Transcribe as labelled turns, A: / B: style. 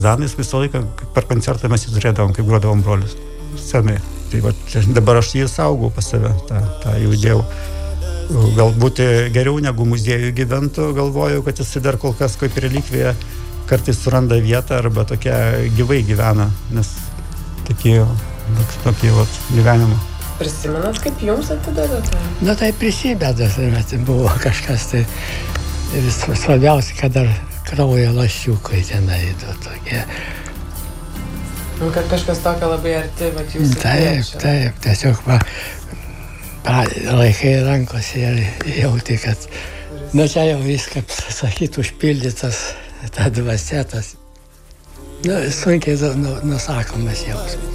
A: Zanais visą laiką per koncertą mes jį turėdavom, kaip grodavom brolius scenai. Tai va, dabar aš jį saugau pas save, tą jau įdėjau. Galbūt geriau negu muziejų gyventų, galvoju, kad jis dar kol kas kaip relikvija kartais suranda vietą arba tokia gyvai gyvena, nes tokį vat gyvenimą.
B: Prisimenat, kaip jums atidavė tai?
C: Nu tai prisimedas, tai buvo kažkas tai svarbiausia, kad dar kraujo lašiukai tenai tokie.
B: Nu, kad kažkas tokio labai arti, vat jūs
C: Taip, tiesiog laikai rankose ir jauti, kad nu čia jau viską, sakyt, užpildytas, ta dvasia, tas sunkiai nusakomas jausmas.